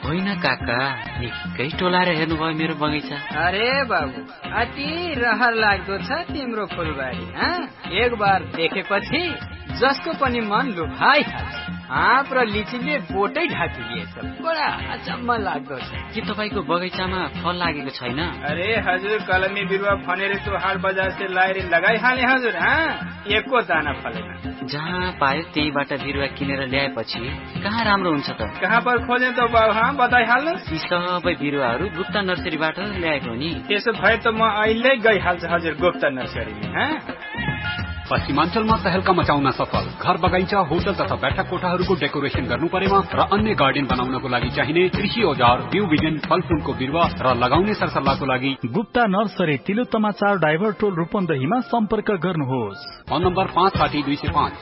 होइन काका, निकै टोलाएर हेर्नुभयो मेरो बगैँचा। अरे बाबु, अति रहर लाग्दो छ तिम्रो फुलबारी। एक बार देखेपछि जसको पनि मन लुभाइहाल्छ। आँप र लिचीले बोटै ढाकिदिएछ। बडा अचम्म लाग्दो छ। के तपाईँको बगैँचामा फल लागेको छैन? अरे हजुर, कलमी बिरुवा भनेर तो हाट बजार से लाएर लगाइहाले हजुर। एको दाना फलेन। जहाँ पायो त्यहीबाट बिरुवा किनेर ल्याएपछि कहाँ राम्रो हुन्छ त? कहाँ पर खोजे त बाबु? बताइहाल्नु। यी सबै बिरुवाहरू गुप्ता नर्सरीबाट ल्याएको नि। त्यसो भए त म अहिले गइहाल्छु हजुर गुप्ता नर्सरीमा। पश्चिमाञ्चलमा तहल्का मचाउन सफल घर बगैँचा, होटल तथा बैठक कोठाहरूको डेकोरेसन गर्नु परेमा र अन्य गार्डन बनाउनको लागि चाहिने कृषि औजार, बिउ बिजन, फलफूलको बिरुवा र लगाउने सरसल्लाहको लागि गुप्ता नर्सरी, तिलोत्तमा 4 डाइभर टोल रूपन्देहीमा सम्पर्क गर्नुहोस्। Phone number 560-205।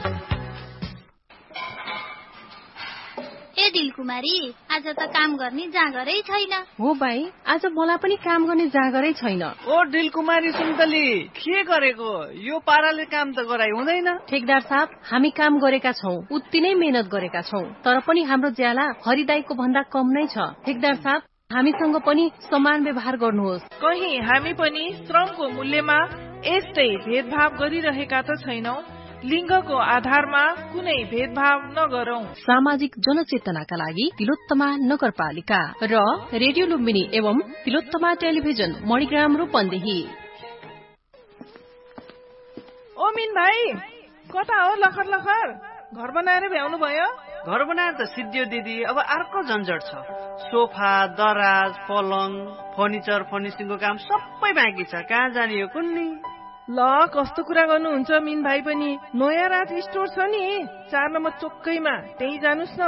ए दिलकुमारी, आज त काम गर्ने जाँगरै छैन। हो भाइ, आज मलाई पनि काम गर्ने जाँगरै छैन। ओ दिलकुमारी सुन्तली, के गरेको? यो पाराले काम त गराइ हुँदैन। ठेकदार साहब, हामी काम गरेका छौं, उति नै मेहनत गरेका छौं, तर पनि हाम्रो ज्याला हरिदाईको भन्दा कम नै छ। ठेकदार साहब, हामीसँग पनि समान व्यवहार गर्नुहोस्। कहीं हामी पनि श्रमको मूल्यमा यस्तै भेदभाव गरिरहेका त छैनौं। लिङ्गको आधारमा कुनै भेदभाव नगरौं। सामाजिक जनचेतनाका लागि तिलोत्तमा नगरपालिका र रेडियो लुम्बिनी एवं तिलोत्तमा टेलिभिजन मणिग्राम रूपन्देही। ओ मिन भाइ, कता हो लखर लखर? घर बनाएर भ्याउनु भयो? घर बनाएर त सिद्धियो दिदी, अब अर्को झन्झट छ। सोफा, दराज, पलङ, फर्निचर, फर्निसिङको काम सबै बाँकी छ। कहाँ जाने हो कुन्नी? ल, कस्तो कुरा गर्नुहुन्छ मिन भाइ पनि। नयाँ रात स्टोर छ नि 4 नम्बर चोकैमा, त्यही जानुस् न।